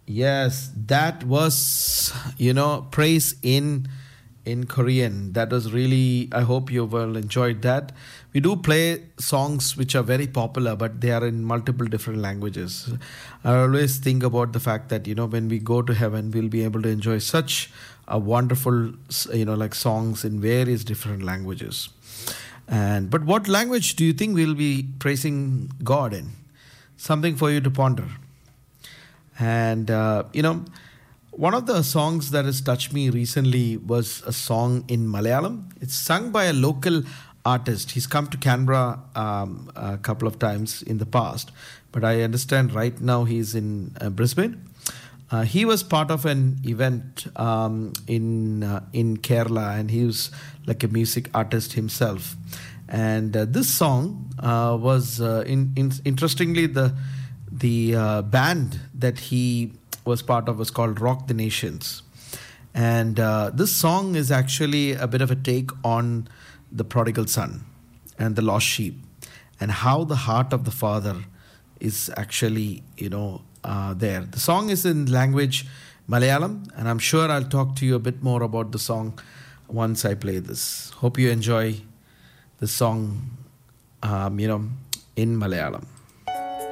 Yes, that was, praise in Korean. That was really, I hope you well enjoyed that. We do play songs which are very popular, but they are in multiple different languages. I always think about the fact that, when we go to heaven, we'll be able to enjoy such a wonderful, like songs in various different languages. But what language do you think we'll be praising God in? Something for you to ponder. And, one of the songs that has touched me recently was a song in Malayalam. It's sung by a local artist. He's come to Canberra a couple of times in the past, but I understand right now he's in Brisbane. He was part of an event in Kerala, and he was like a music artist himself. And this song was interestingly the band that he was part of was called Rock the Nations. And this song is actually a bit of a take on the prodigal son and the lost sheep, and how the heart of the father is actually, there. The song is in language Malayalam, and I'm sure I'll talk to you a bit more about the song once I play this. Hope you enjoy the song, in Malayalam.